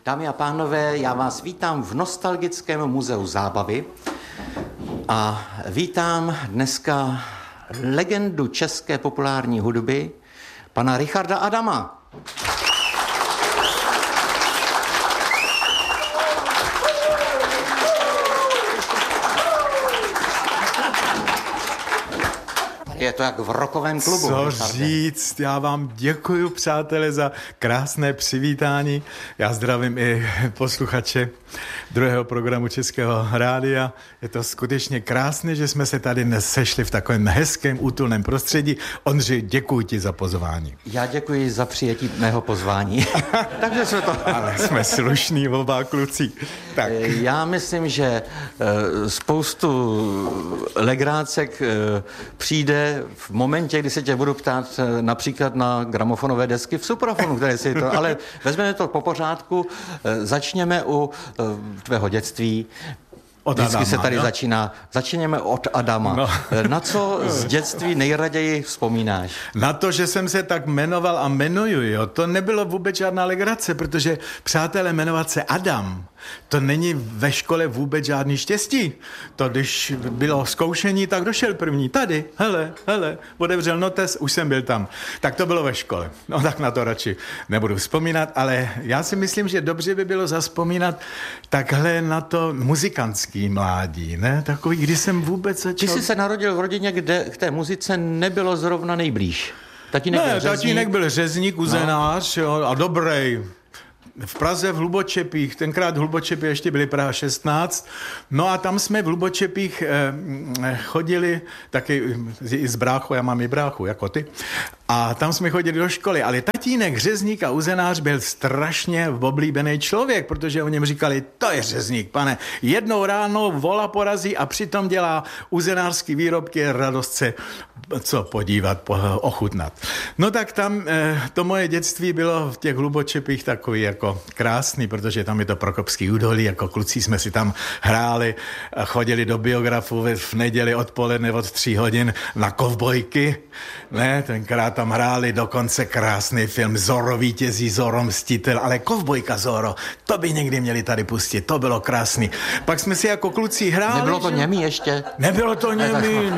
Dámy a pánové, já vás vítám v Nostalgickém muzeu zábavy a vítám dneska legendu české populární hudby, pana Richarda Adama. Je to jak v rockovém klubu. Co říct, já vám děkuji, přátelé, za krásné přivítání. Já zdravím i posluchače druhého programu Českého rádia. Je to skutečně krásné, že jsme se tady dnes sešli v takovém hezkém útulném prostředí. Ondřej, děkuji ti za pozvání. Já děkuji za přijetí mého pozvání. Takže jsme to... Ale jsme slušní oba kluci. Tak. Já myslím, že spoustu legrácek přijde v momentě, kdy se tě budu ptát například na gramofonové desky v suprafonu, které si to, ale vezmeme to po pořádku, začněme u tvého dětství. Vždycky Adama, se tady začínáme od Adama. No. Na co z dětství nejraději vzpomínáš? Na to, že jsem se tak jmenoval a jmenuju, jo. To nebylo vůbec žádná legrace, protože, přátelé, jmenovat se Adam, to není ve škole vůbec žádný štěstí. To, když bylo zkoušení, tak došel první. Tady, hele, otevřel notes, už jsem byl tam. Tak to bylo ve škole. No tak na to radši nebudu vzpomínat, ale já si myslím, že dobře by bylo zazpomínat takhle na to muzikantský mládí, ne? Takový, když jsem vůbec začal... Ty jsi se narodil v rodině, kde k té muzice nebylo zrovna nejblíž. Tatínek byl řezník, uzenář, jo, a dobrý. V Praze v Hlubočepích, tenkrát Hlubočepy ještě byly Praha 16, no a tam jsme v Hlubočepích chodili taky s bráchou, já mám i bráchu, jako ty, a tam jsme chodili do školy, ale tatínek řezník a uzenář byl strašně oblíbený člověk, protože o něm říkali, to je řezník, pane, jednou ráno vola porazí a přitom dělá uzenářský výrobky, radost se co podívat, ochutnat. No tak tam to moje dětství bylo v těch Hlubočepích takový jako krásný, protože tam je to Prokopský údolí, jako kluci jsme si tam hráli, chodili do biografu v neděli odpoledne od 3 hodin na kovbojky, ne, tenkrát tam hráli dokonce krásný film Zorro vítězí, Zorro mstitel, ale kovbojka Zorro, to by někdy měli tady pustit, to bylo krásný. Pak jsme si jako kluci hráli. Nebylo to němý ještě? Nebylo to němý,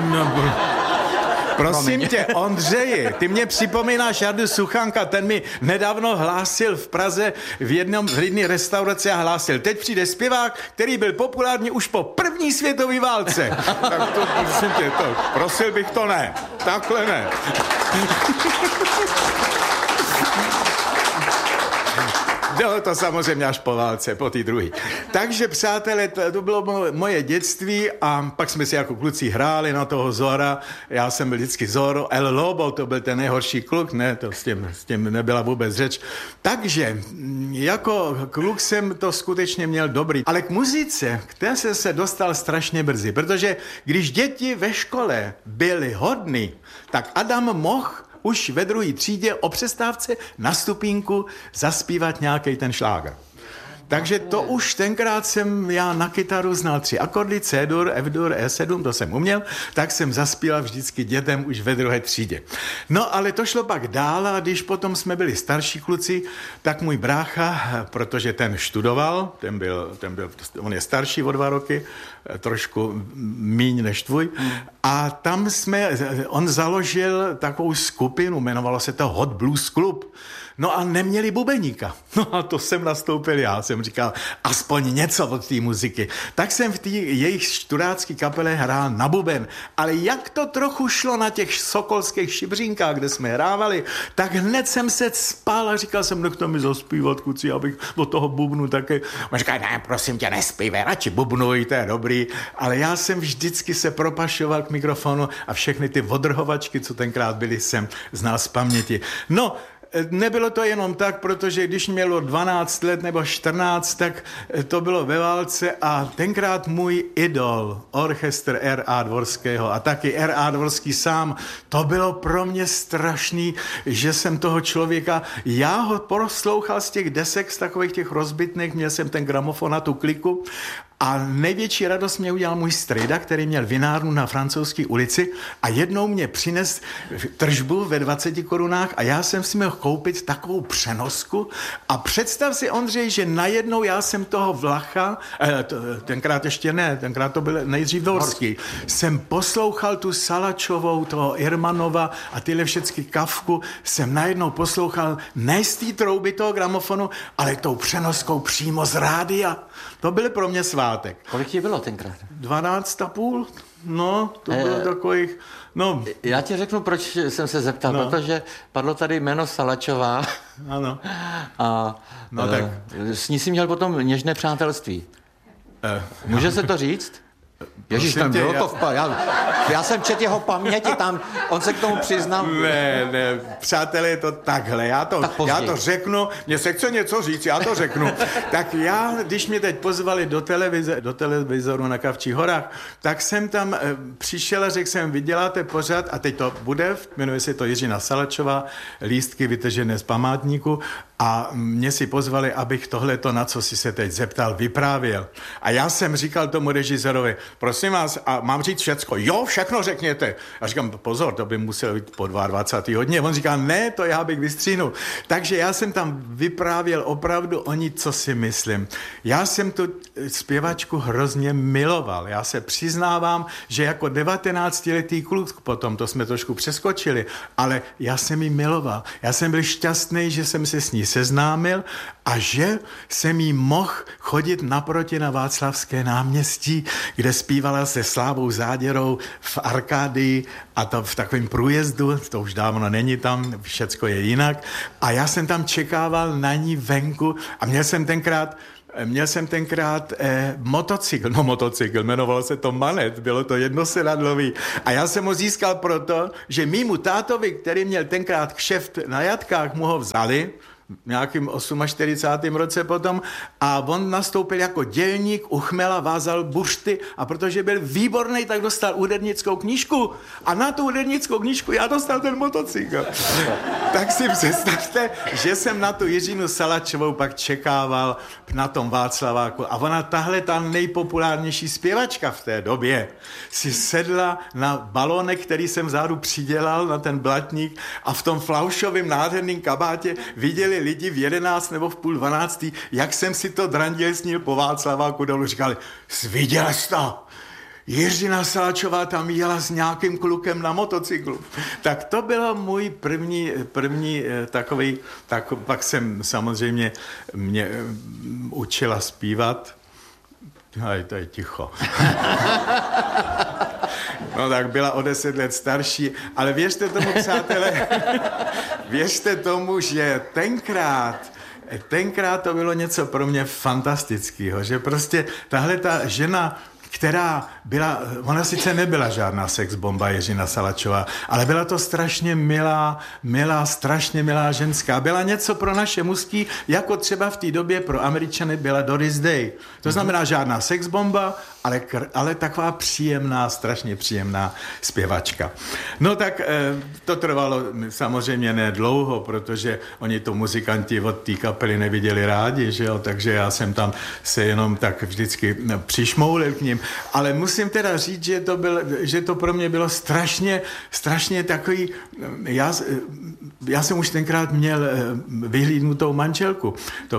Prosím tě, Ondřeji, ty mě připomínáš Jardu Suchánka, ten mi nedávno hlásil v Praze v jedné restauraci a hlásil, teď přijde zpěvák, který byl populární už po první světové válce. Tak to, prosím tě, prosil bych to ne, takhle ne. Bylo to samozřejmě až po válce, po té druhé. Takže, přátelé, to bylo moje dětství a pak jsme si jako kluci hráli na toho Zora. Já jsem byl vždycky Zorro. El Lobo, to byl ten nejhorší kluk, ne, to s tím nebyla vůbec řeč. Takže, jako kluk jsem to skutečně měl dobrý. Ale k muzice, k té jsem se dostal strašně brzy, protože když děti ve škole byly hodný, tak Adam mohl už ve 2. třídě o přestávce na stupínku zaspívat nějaký ten šláger. Takže to už tenkrát jsem já na kytaru znal 3 akordy, C-dur, F-dur, E7, to jsem uměl, tak jsem zaspíval vždycky dětem už ve 2. třídě. No ale to šlo pak dál a když potom jsme byli starší kluci, tak můj brácha, protože ten študoval, on je starší o 2 roky, trošku míň než tvůj, a tam on založil takovou skupinu, jmenovalo se to Hot Blues Club. No a neměli bubeníka. No a to jsem nastoupil já, jsem říkal, aspoň něco od té muziky. Tak jsem v té jejich študácké kapele hrál na buben. Ale jak to trochu šlo na těch sokolských šibřínkách, kde jsme hrávali, tak hned jsem se spál a říkal jsem, nechte mi zaspívat, kuci, abych od toho bubnu taky. On říkal, ne, prosím tě, nespívej, radši bubnuj, to je dobrý. Ale já jsem vždycky se propašoval k mikrofonu a všechny ty odrhovačky, co tenkrát byly, jsem znal z paměti. No, nebylo to jenom tak, protože když mělo 12 let nebo 14, tak to bylo ve válce a tenkrát můj idol, orchestr R.A. Dvorského a taky R.A. Dvorský sám, to bylo pro mě strašný, že jsem toho člověka, já ho poslouchal z těch desek, z takových těch rozbitných, měl jsem ten gramofon na tu kliku A největší radost mě udělal můj strejda, který měl vinárnu na Francouzské ulici a jednou mě přines tržbu ve 20 korunách a já jsem si měl koupit takovou přenosku a představ si, Ondřej, že najednou já jsem toho Vlacha, tenkrát ještě ne, tenkrát to byl nejdřív Dvorský, jsem poslouchal tu Salačovou, toho Irmanova a tyhle všechny Kafku, jsem najednou poslouchal ne z té trouby toho gramofonu, ale tou přenoskou přímo z rádia. To byl pro mě svátek. Kolik ti bylo tenkrát? 12,5. No, to bylo takových... No. Já ti řeknu, proč jsem se zeptal, protože padlo tady jméno Salačová. Ano. A tak. s ní si měl potom něžné přátelství. Může se to říct? Ježíš, tam bylo to já jsem četl jeho paměti, tam on se k tomu přiznal. Ne, přátelé, je to takhle, já to řeknu, mně se chce něco říct, já to řeknu. Tak já, když mě teď pozvali do televizoru na Kavčích horách, tak jsem tam přišel a řekl jsem, vy děláte pořad, a teď to bude, jmenuje se to Jiřina Salačová, lístky vytržené z památníku, a mě si pozvali, abych tohleto, na co si se teď zeptal, vyprávěl. A já jsem říkal tomu režisérovi, prosím vás, a mám říct všecko? Jo, všechno řekněte. A říkám, pozor, to by muselo být po 22. hodině. On říká, ne, to já bych vystříhnul. Takže já jsem tam vyprávěl opravdu o ní, co si myslím. Já jsem tu zpěvačku hrozně miloval. Já se přiznávám, že jako 19letý kluk, potom to jsme trošku přeskočili, ale já jsem ji miloval. Já jsem byl šťastný, že jsem se s ní seznámil a že jsem jí mohl chodit naproti na Václavské náměstí, kde zpívala se Slávou Záděrou v Arkádii a to v takovém průjezdu, to už dávno není tam, všecko je jinak. A já jsem tam čekával na ní venku a měl jsem tenkrát motocykl, jmenovalo se to Manet, bylo to jednosedadlový. A já jsem ho získal proto, že mýmu tátovi, který měl tenkrát kšeft na jatkách, mu ho vzali, v nějakým 48. roce potom, a on nastoupil jako dělník, u chmela vázal bušty a protože byl výborný, tak dostal údernickou knížku a na tu údernickou knížku já dostal ten motocykl. Tak si představte, že jsem na tu Jiřinu Salačovou pak čekával na tom Václaváku a ona, tahle ta nejpopulárnější zpěvačka v té době, si sedla na balónek, který jsem vzadu přidělal na ten blatník a v tom flaušovém nádherném kabátě viděli lidi v 11 nebo v půl 12, jak jsem si to drandil snil po Václaváku dolů. Říkali, viděl jsi to? Jiřina Salačová tam jela s nějakým klukem na motocyklu. Tak to bylo můj první takový, tak pak jsem samozřejmě mě učila zpívat. Hej, to je ticho. No tak byla o 10 let starší, ale věřte tomu, přátelé, věřte tomu, že tenkrát to bylo něco pro mě fantastického, že prostě tahle ta žena, která byla, ona sice nebyla žádná sexbomba Jiřina Salačová, ale byla to strašně strašně milá ženská. Byla něco pro naše mužský, jako třeba v té době pro Američany byla Doris Day. To znamená žádná sexbomba, ale taková příjemná, strašně příjemná zpěvačka. No tak to trvalo samozřejmě nedlouho, protože oni to muzikanti od té kapely neviděli rádi, že jo? Takže já jsem tam se jenom tak vždycky přišmoulil k ním. Ale musím teda říct, že to pro mě bylo strašně takový, já jsem už tenkrát měl vyhlídnutou manželku.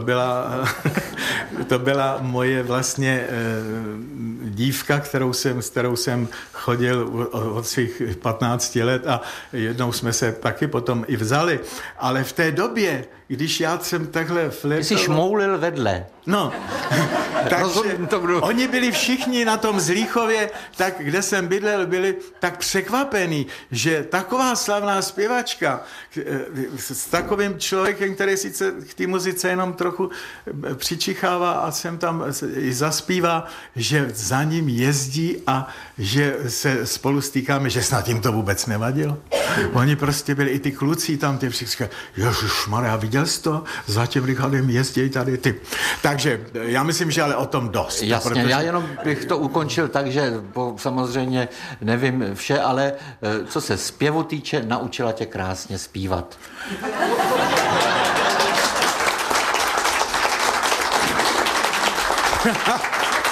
To byla moje vlastně dívka, s kterou jsem chodil od svých 15 let a jednou jsme se taky potom i vzali. Ale v té době, když já jsem takhle Ty jsi šmoulil vedle. No, takže oni byli všichni na tom Zlíchově, tak kde jsem bydlel, byli tak překvapení, že taková slavná zpěvačka s takovým člověkem, který sice k té muzice jenom trochu přičichává a sem tam i zaspívá, že za ním jezdí a že se spolu stýkáme, že snad jim to vůbec nevadilo. Oni prostě byli i ty kluci tam, ty všichni, ježišmarja, viděl jsi to? Za tím Richardem jezdí tady ty. Takže já myslím, že ale o tom dost. Jasně, protože... já jenom bych to ukončil tak, že samozřejmě nevím vše, ale co se zpěvu týče, naučila tě krásně zpívat.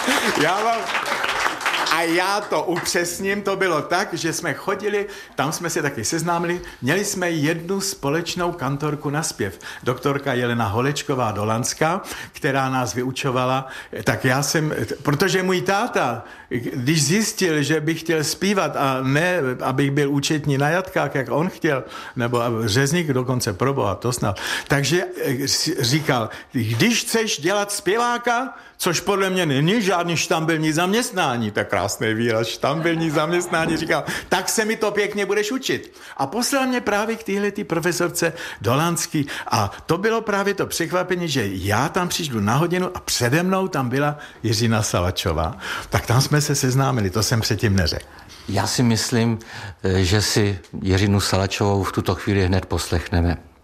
A já to upřesním, to bylo tak, že jsme chodili, tam jsme se taky seznámili, měli jsme jednu společnou kantorku na zpěv, doktorka Jelena Holečková Dolanská, která nás vyučovala, tak já jsem, protože můj táta, když zjistil, že bych chtěl zpívat a ne, abych byl účetní na jatkách, jak on chtěl, nebo řezník dokonce, proboha, to snad, takže říkal, když chceš dělat zpěváka, což podle mě není žádný štambilní zaměstnání, tak krásný výraz, štambilní zaměstnání, říkal, tak se mi to pěkně budeš učit. A poslal mě právě k téhletý profesorce Dolanský a to bylo právě to překvapení, že já tam přišlu na hodinu a přede mnou tam byla Jiřina Salačová. Tak tam jsme se seznámili, to jsem předtím neřekl. Já si myslím, že si Jiřinu Salačovou v tuto chvíli hned poslechneme.